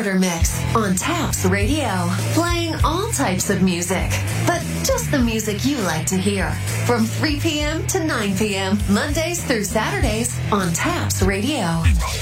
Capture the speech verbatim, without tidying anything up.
Starter Mix on Taps Radio, playing all types of music, but just the music you like to hear. From three p.m. to nine p.m., Mondays through Saturdays on Taps Radio.